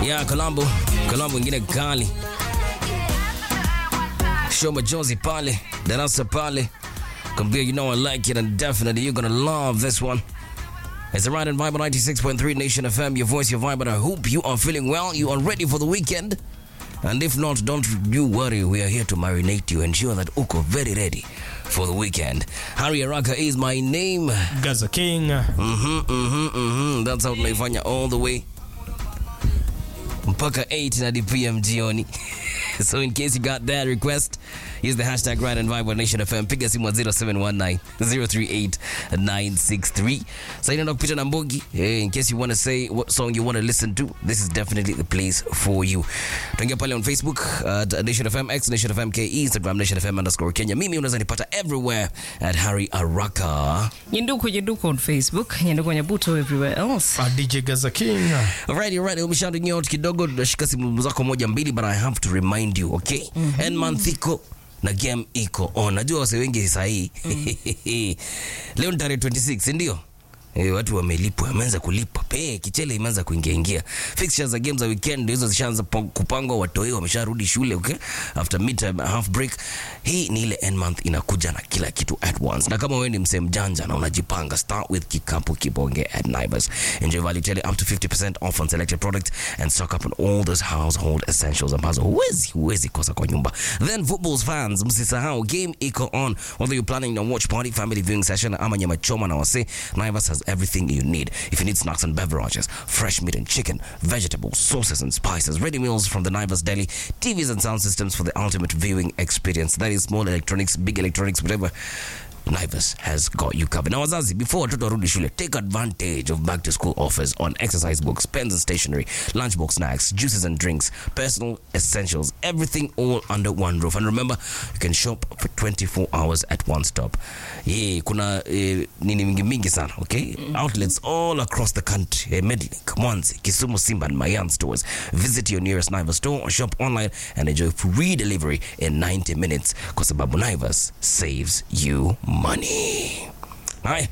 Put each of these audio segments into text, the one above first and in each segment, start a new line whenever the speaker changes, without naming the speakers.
Yeah, Colombo ingine kali. Shoma Josie pale, Darasa pale. Kambia, you know I like it and definitely you're gonna love this one. It's the Ride and Vibe on 96.3 Nation FM, your voice, your vibe, and I hope you are feeling well, you are ready for the weekend. And if not, don't you worry, we are here to marinate you, ensure that uko very ready for the weekend. Harry Araka is my name.
Gaza King.
That's how tunaifanya all the way mpaka 8 na PM jioni. So in case you got that request, use the hashtag Ride and Vibe on Nation FM. Piga simu 0719-038-963. So you know, Peter Nambogi, in case you want to say what song you want to listen to, this is definitely the place for you. Tuingia pale on Facebook at Nation FM, X Nation FM KE, Instagram Nation FM _Kenya. Mimi unaweza nipata everywhere at Harry Araka.
Nyenduko on Facebook, Nyenduko Nyabuto everywhere else.
DJ Gaza King.
Alright, umeshadingia out kidogo, tunashika simu zako moja mbili, but I have to remind you, okay? End month iko na game iko on. Najua wase wengi sahi. Leo ni tarehe 26, ndio? Watu wamelipwa, wameanza kulipa. Kichele imeanza kuingia. Fixtures za games za weekend hizo zishaanza kupangwa, watoi wamesharudi shule, okay? After midterm half break. Hii ni ile end month inakuja na kila kitu at once. Na kama wewe ni msem janja na unajipanga, start with Kikapu Kibonge at Naivas. Enjoy value tele up to 50% off on selected products and stock up on all those household essentials ambazo huwezi kosa kwa nyumba. Then football fans, msisahau game iko on. Whether you're planning a watch party, family viewing session, ama nyama choma na wase, Naivas has everything you need. If you need snacks and beverages, fresh meat and chicken, vegetables, sauces and spices, ready meals from the Naivas Deli, TVs and sound systems for the ultimate viewing experience. That is small electronics, big electronics, whatever. Naivas has got you covered. Now, wazazi, before watoto warudi shule, take advantage of back to school offers on exercise books, pens and stationery, lunchbox snacks, juices and drinks, personal essentials, everything all under one roof. And remember, you can shop for 24 hours at one stop. Yeah, kuna nini mingi sana, okay? Outlets all across the country. Medlink, Mwanzi, Kisumu, Simba and Mayan stores. Visit your nearest Naivas store or shop online and enjoy free delivery in 90 minutes. Kwa sababu Naivas saves you money. Hai.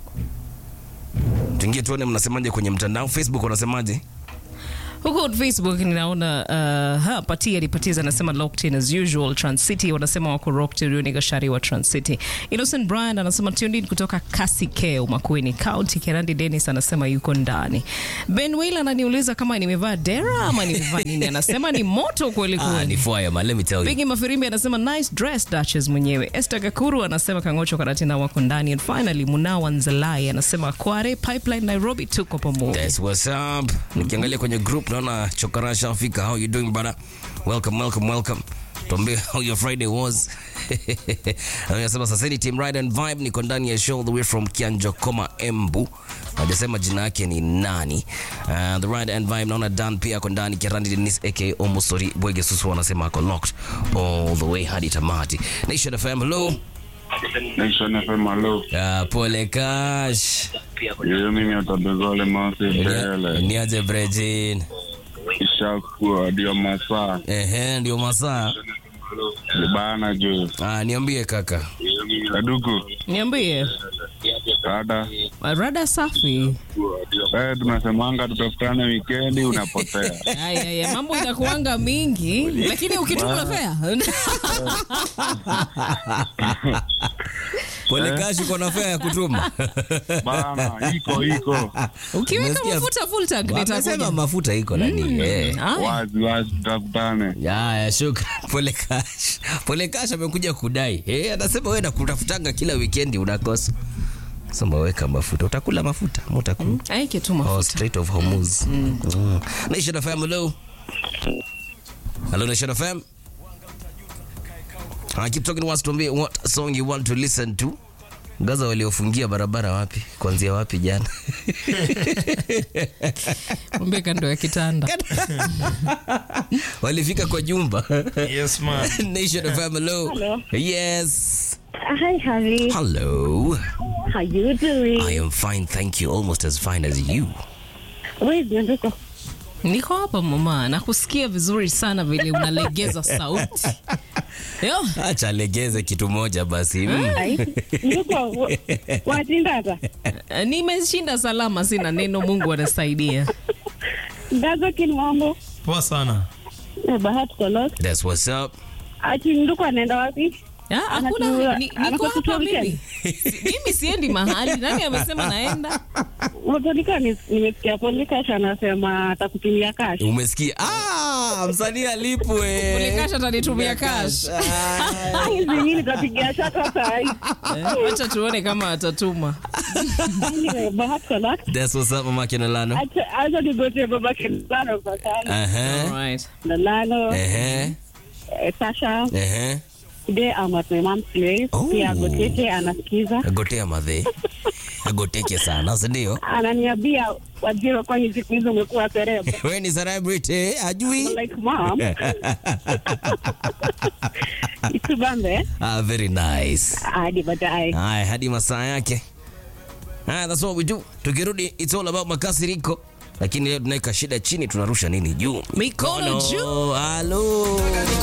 Tuingie tuone mnasemaje kwenye mtandao. Facebook wanasemaje?
Huko Facebook ninaona Patiza anasema locked in as usual. Transcity wanasema wako rocked. Rioni Gashari wa Transcity. Innocent Brian anasema tuned in kutoka Kasikeo Makueni County. Kerandi Dennis anasema yuko ndani. Ben Whale ananiuliza kama nimevaa dera ama nimevaa nini. Anasema ni moto kweli kweli.
Ni fire man, let me tell you.
Bigi Mafirimbi anasema nice dress Duchess mwenyewe. Esther Gakuru anasema Kangocho Karatina wako ndani. And finally Munawa Nzalai anasema Kware Pipeline Nairobi tuko pamoja.
That's what's up. Nikiangalia kwenye group naona Chokara Shafika, how you doing brother? Welcome. Tuambie how your Friday was. Anasema sasa ni Team Ride and Vibe, niko ndani ya show the way from Kianjokoma Embu. Hajasema jina yake ni nani. The Ride and Vibe naona Dan pia ako ndani. Kirandi Dennis aka Omosori Bwege Susu anasema ako locked all the way hadi tamati. Nation FM, hello.
Nation FM, hello.
Pole Cash.
Yeye mimi atabezole Mase.
Ni aje Brejin.
Ishakuwa ndio masaa.
Ndio masaa.
Bana jo.
Niambie kaka.
Kaduku.
Niambie. Rada safi.
Tunasemanga tutafutane weekend unapotea.
Haya, mambo inakuanga mingi, lakini ukituma fare.
Pole Cash uko na fare ya kutuma.
Bana, iko.
Ukiweka mafuta full tank
nitasema mafuta iko nani?
Wazi tutafutane.
Ya, shukrani Pole Cash amekuja kudai. Anasema wewe nakutafutanga kila weekend unakosa. Sema weka mafuta. Utakula mafuta? Mtakula.
Aike tu mafuta.
Straight of Hormuz. Nation FM, hello. Hello Nation FM. I keep talking to us to me what song you want to listen to. Gaza waliofungia barabara wapi? Kuanzia wapi jana?
Umbe kando ya kitanda.
Walifika kwa jumba.
Yes man.
Nation FM, hello. Yes.
Hi, Harry.
Hello.
How you doing?
I am fine, thank you. Almost as fine as you.
Where's Nduko?
Niko hapa mama, nakusikia vizuri sana vile unalegeza sauti.
Acha legeze kitu moja basi.
Nduko, watinda hata?
Nimeshinda salama, sina neno, Mungu anasaidia.
Gaza King mambo.
Poa sana.
Bahati Kolot.
That's what's up.
Ati nduko anaenda wapi?
Hakuna niko hapa
Anataka
mimi. Mimi siendi mahali. Nani amesema naenda?
Polika nimesikia Polika anasema atakutumia cash.
Umesikia? Msanii alipwe.
Ulikasha atanitumia cash.
Hizi nini tapigia shaka sasa hivi.
Acha tuone kama atatuma.
Bahati Kolot.
That's what's up, Mama Kenolano.
Acha nigote baba Kenolano kwa sana.
Uh-huh.
All right.
Nalano. Sasha. Today I'm at my mom's place. Pia Goteke anasikiza.
Gotea madhe. Agoteke sana, si ndio?
Ananiambia wajira kwa hizi siku hizo umekuwa sereba.
Wewe ni celebrity, ajui?
Like mom. Itubambe.
Very nice.
Hadi baadaye.
Hadi masaa yake. That's what we do. Tukirudi, it's all about makasiriko. Lakini leo tunaweka shida chini, tunarusha nini juu?
Mikono juu.
Halo.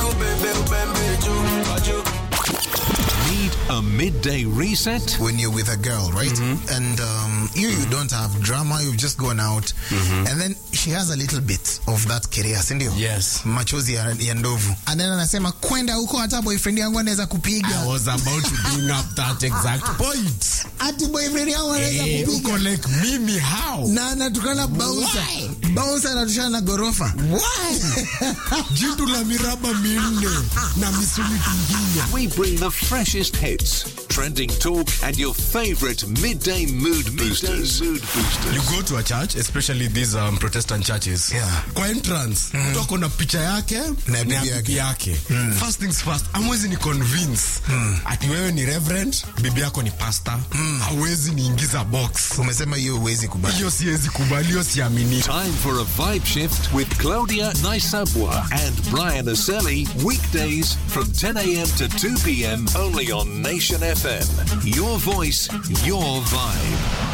Need a midday reset?
When you're with a girl, right? And you don't have drama, you've just gone out. And then she has a little bit of that career, sindio?
Yes.
Machozi ya ndovu. And then anasema, kwenda huko hata boyfriend yangu anaweza kupiga.
I was about to bring up that exact point.
Ati boyfriend yangu anaweza kupiga.
Uko like mimi how?
Na anatukana bouncer. Bouncer anatushana na gorofa.
Why? Jitu la miraba minne na misuli kingine.
We bring the freshest hits, trending talk, and your favorite midday mood boosters.
You go to a church, especially these Protestant churches.
Yeah.
Kwa entrance, mtu na picha yake
Na
na
bibi
bibi yake. First things first, amwezi ni convince ati wewe ni reverend, bibi yako ni pastor. Hawezi niingiza box.
Umesema hiyo huwezi kubali.
Hiyo siwezi kubali, hiyo siamini.
Time for a vibe shift with Claudia Naisabwa and Brian Aseli, weekdays from 10 a.m. to 2 p.m. only on Nation FM. Your voice, your vibe.